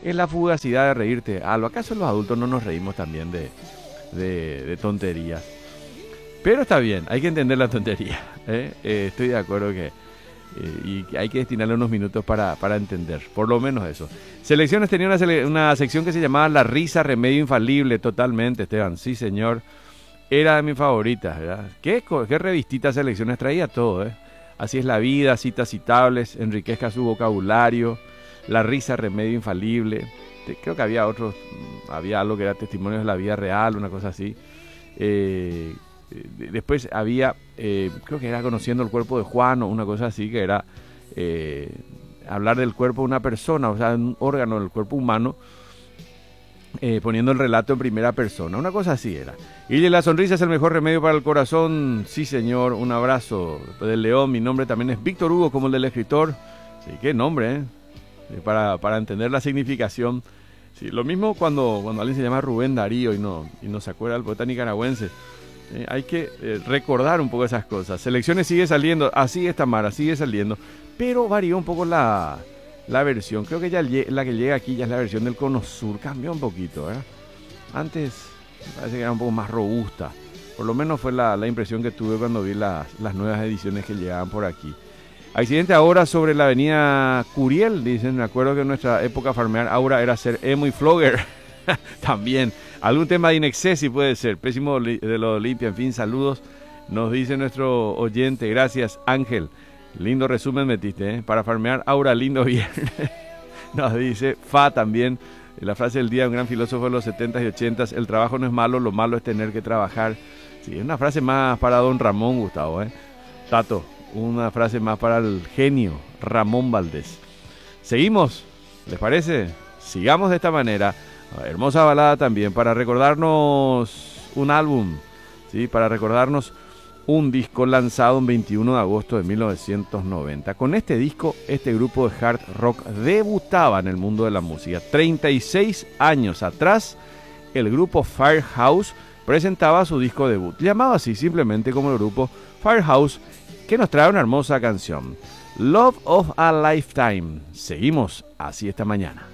es la fugacidad de reírte. ¿Acaso los adultos no nos reímos también de tonterías? Pero está bien, hay que entender la tontería, ¿eh? Estoy de acuerdo que y hay que destinarle unos minutos para entender, por lo menos eso. Selecciones tenía una sección que se llamaba La Risa, Remedio Infalible, totalmente, Esteban, sí señor, era de mis favoritas, ¿verdad? ¿Qué revistita Selecciones traía todo, ¿eh? Así es la vida, citas citables, enriquezca su vocabulario, La Risa, Remedio Infalible, creo que había otros, había algo que era Testimonios de la Vida Real, una cosa así. Después había, creo que era Conociendo el Cuerpo de Juan o una cosa así, que era hablar del cuerpo de una persona, o sea, un órgano del cuerpo humano, poniendo el relato en primera persona, una cosa así era. Y la sonrisa es el mejor remedio para el corazón, sí señor, un abrazo del León. Mi nombre también es Víctor Hugo, como el del escritor. Sí, qué nombre, ¿eh? Para entender la significación. Sí, lo mismo cuando alguien se llama Rubén Darío y no se acuerda del poeta nicaragüense. Hay que recordar un poco esas cosas. Selecciones sigue saliendo, así es Tamara, sigue saliendo, pero varió un poco la versión. Creo que ya la que llega aquí ya es la versión del Cono Sur, cambió un poquito, ¿verdad? Antes parece que era un poco más robusta, por lo menos fue la impresión que tuve cuando vi las nuevas ediciones que llegaban por aquí. Accidente ahora sobre la avenida Curiel, dicen, me acuerdo que en nuestra época farmear ahora era ser emo y flogger. También, algún tema de Inexcesi puede ser, pésimo de lo Olimpia, en fin, saludos, nos dice nuestro oyente, gracias Ángel, lindo resumen metiste, ¿eh? Para farmear aura, lindo viernes, nos dice Fa también, la frase del día, un gran filósofo de los 70s y 80s, el trabajo no es malo, lo malo es tener que trabajar. Sí, es una frase más para don Ramón, Gustavo, ¿eh? Tato, una frase más para el genio Ramón Valdés. Seguimos, ¿les parece? Sigamos de esta manera. Hermosa balada también para recordarnos un álbum, ¿sí? Para recordarnos un disco lanzado el 21 de agosto de 1990. Con este disco, este grupo de hard rock debutaba en el mundo de la música. 36 años atrás, el grupo Firehouse presentaba su disco debut, llamado así simplemente como el grupo Firehouse, que nos trae una hermosa canción, Love of a Lifetime. Seguimos así esta mañana.